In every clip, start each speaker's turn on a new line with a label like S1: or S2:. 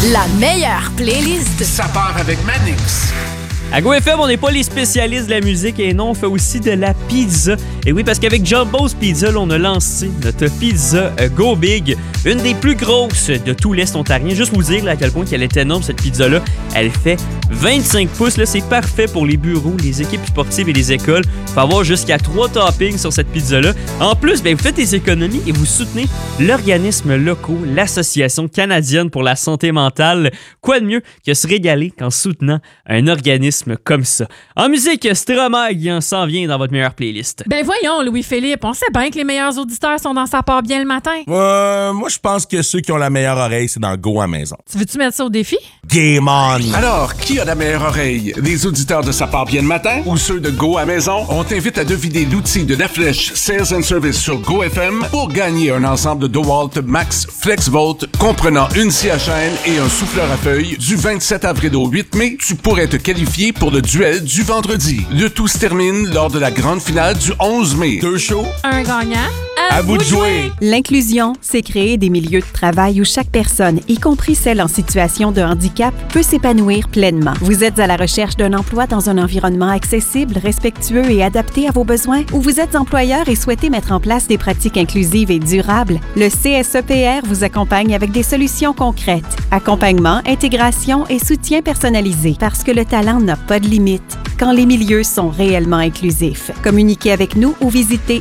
S1: La meilleure playlist.
S2: Ça part avec Mannix.
S3: À GoFM, on n'est pas les spécialistes de la musique et non, on fait aussi de la pizza. Et oui, parce qu'avec Jumbo's Pizza, là, on a lancé notre pizza Go Big, une des plus grosses de tout l'Est ontarien. Juste vous dire là, à quel point elle est énorme, cette pizza-là. Elle fait 25 pouces. Là, c'est parfait pour les bureaux, les équipes sportives et les écoles. Il faut avoir jusqu'à 3 toppings sur cette pizza-là. En plus, vous faites des économies et vous soutenez l'organisme local, l'Association canadienne pour la santé mentale. Quoi de mieux que se régaler qu'en soutenant un organisme comme ça. En musique, Stromae s'en vient dans votre meilleure playlist.
S4: Ben voyons, Louis-Philippe, on sait bien que les meilleurs auditeurs sont dans Ça part bien le matin.
S5: Moi, je pense que ceux qui ont la meilleure oreille, c'est dans Go à maison.
S4: Tu veux-tu mettre ça au défi?
S5: Game on!
S2: Alors, qui a la meilleure oreille? Les auditeurs de Ça part bien le matin ou ceux de Go à maison? On t'invite à deviner l'outil de La Flèche Sales and Service sur GoFM pour gagner un ensemble de DeWalt Max FlexVolt comprenant une scie à chaîne et un souffleur à feuilles. Du 27 avril au 8 mai, tu pourrais te qualifier pour le duel du vendredi. Le tout se termine lors de la grande finale du 11 mai.
S5: 2 shows,
S4: Un gagnant.
S5: à vous de jouer!
S6: L'inclusion, c'est créer des milieux de travail où chaque personne, y compris celle en situation de handicap, peut s'épanouir pleinement. Vous êtes à la recherche d'un emploi dans un environnement accessible, respectueux et adapté à vos besoins? Ou vous êtes employeur et souhaitez mettre en place des pratiques inclusives et durables? Le CSEPR vous accompagne avec des solutions concrètes. Accompagnement, intégration et soutien personnalisé. Parce que le talent n'a pas de limite quand les milieux sont réellement inclusifs. Communiquez avec nous ou visitez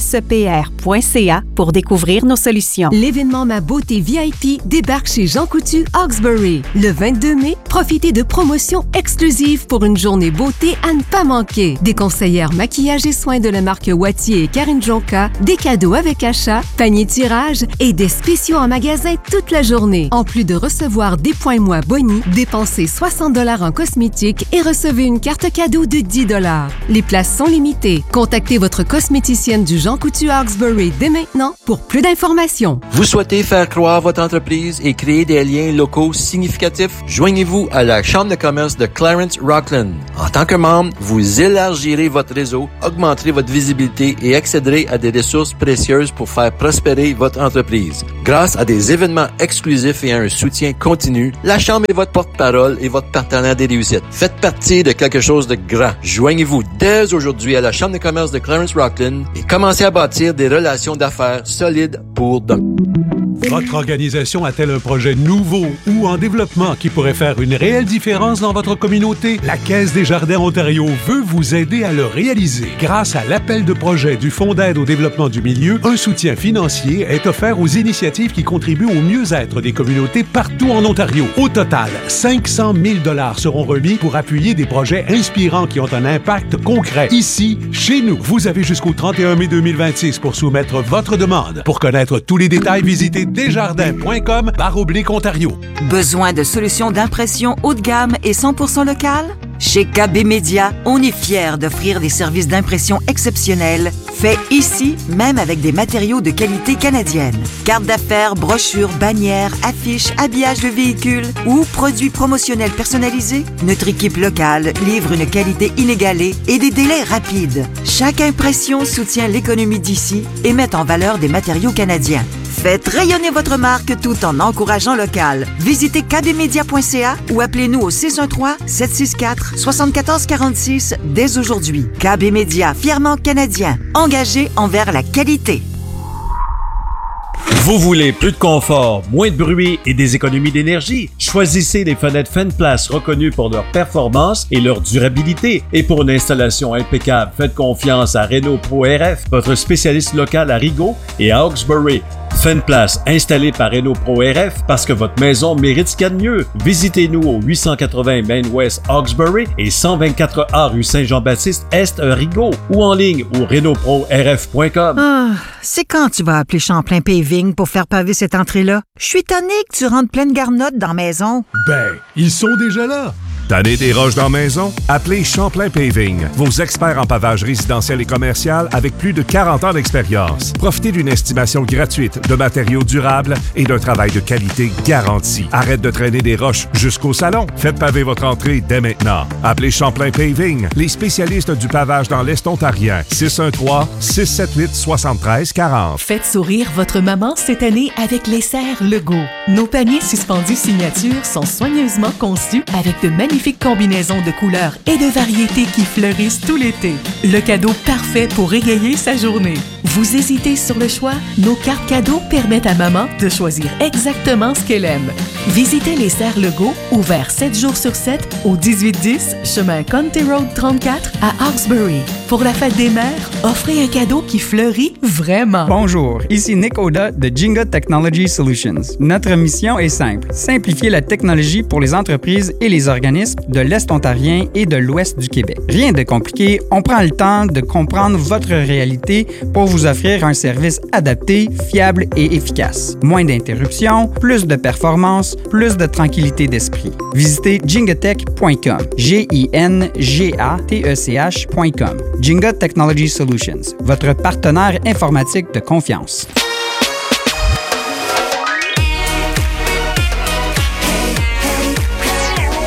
S6: csepr.ca pour découvrir nos solutions.
S7: L'événement Ma Beauté VIP débarque chez Jean Coutu Hawkesbury. Le 22 mai, profitez de promotions exclusives pour une journée beauté à ne pas manquer. Des conseillères maquillage et soins de la marque Wattier et Karine Jonca, des cadeaux avec achat, panier tirage et des spéciaux en magasin toute la journée. En plus de recevoir des points moi Boni, dépensez 60 $ en cosmétiques et recevez une carte cadeau de 10 $. Les places sont limitées. Contactez votre cosméticienne du Jean Coutu Hawkesbury dès maintenant pour plus d'informations.
S8: Vous souhaitez faire croître votre entreprise et créer des liens locaux significatifs? Joignez-vous à la Chambre de commerce de Clarence-Rockland. En tant que membre, vous élargirez votre réseau, augmenterez votre visibilité et accéderez à des ressources précieuses pour faire prospérer votre entreprise. Grâce à des événements exclusifs et à un soutien continu, la Chambre est votre porte-parole et votre partenaire des réussites. Faites partie de quelque chose de grand. Joignez-vous dès aujourd'hui à la Chambre de commerce de Clarence-Rockland et commencez à bâtir des relations d'affaires solides pour demain.
S9: Votre organisation a-t-elle un projet nouveau ou en développement qui pourrait faire une réelle différence dans votre communauté? La Caisse des Jardins Ontario veut vous aider à le réaliser. Grâce à l'appel de projet du Fonds d'aide au développement du milieu, un soutien financier est offert aux initiatives qui contribuent au mieux-être des communautés partout en Ontario. Au total, 500 000 $ seront remis pour appuyer des projets inspirants qui ont un impact concret. Ici, chez nous, vous avez jusqu'au 31 mai 2026 pour soumettre votre demande. Pour connaître tous les détails, visitez desjardins.com/Ontario.
S10: Besoin de solutions d'impression haut de gamme et 100% locales? Chez KB Media, on est fiers d'offrir des services d'impression exceptionnels, faits ici, même avec des matériaux de qualité canadienne. Cartes d'affaires, brochures, bannières, affiches, habillage de véhicules ou produits promotionnels personnalisés, notre équipe locale livre une qualité inégalée et des délais rapides. Chaque impression soutient l'économie d'ici et met en valeur des matériaux canadiens. Faites rayonner votre marque tout en encourageant local. Visitez kbmedia.ca ou appelez-nous au 613-764-7446 dès aujourd'hui. KB Media, fièrement canadien, engagé envers la qualité.
S11: Vous voulez plus de confort, moins de bruit et des économies d'énergie? Choisissez les fenêtres Fenplast reconnues pour leur performance et leur durabilité. Et pour une installation impeccable, faites confiance à Renault Pro RF, votre spécialiste local à Rigaud et à Hawkesbury. Fenplast, installé par Renault Pro RF parce que votre maison mérite ce qu'il y a de mieux. Visitez-nous au 880 Main West Hawkesbury et 124A rue Saint-Jean-Baptiste Est Rigaud ou en ligne au renaultprorf.com.
S10: Ah, c'est quand tu vas appeler Champlain Paving pour faire paver cette entrée-là? Je suis tannée que tu rentres pleine garnotte dans la maison.
S9: Ben, ils sont déjà là.
S12: Tanné des roches dans la maison? Appelez Champlain Paving, vos experts en pavage résidentiel et commercial avec plus de 40 ans d'expérience. Profitez d'une estimation gratuite de matériaux durables et d'un travail de qualité garanti. Arrête de traîner des roches jusqu'au salon. Faites paver votre entrée dès maintenant. Appelez Champlain Paving, les spécialistes du pavage dans l'Est ontarien. 613-678-7340.
S13: Faites sourire votre maman cette année avec les serres Legault. Nos paniers suspendus signature sont soigneusement conçus avec de magnifiques combinaisons de couleurs et de variétés qui fleurissent tout l'été. Le cadeau parfait pour égayer sa journée. Vous hésitez sur le choix? Nos cartes cadeaux permettent à maman de choisir exactement ce qu'elle aime. Visitez les serres Legault, ouverts 7 jours sur 7 au 1810 chemin County Road 34 à Hawkesbury. Pour la fête des mères, offrez un cadeau qui fleurit vraiment.
S14: Bonjour, ici Nick Oda de Jinga Technology Solutions. Notre mission est simple, simplifier la technologie pour les entreprises et les organismes de l'Est ontarien et de l'Ouest du Québec. Rien de compliqué, on prend le temps de comprendre votre réalité pour vous offrir un service adapté, fiable et efficace. Moins d'interruptions, plus de performance, plus de tranquillité d'esprit. Visitez jingatech.com. JINGATECH.com. Jinga Technology Solutions, votre partenaire informatique de confiance.
S1: « 92.1 »